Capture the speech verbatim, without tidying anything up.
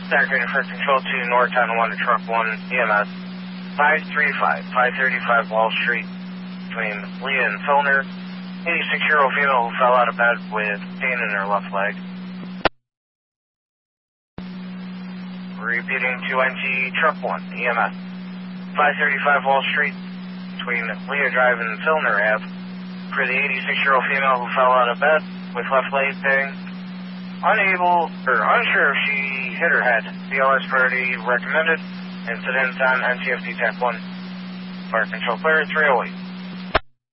Secretary for Control two, Northtown one to Truck one, E M S. five three five, five thirty-five Wall Street, between Leah and Filner. eighty-six-year-old female who fell out of bed with pain in her left leg. Repeating to N T Truck one, E M S. five thirty-five Wall Street, between Leah Drive and Filner Ave. For the eighty-six-year-old female who fell out of bed with left leg pain. Unable, or unsure if she hit her head. B L S priority recommended. Incident on N C F D Tech one. Fire control clear, three oh eight.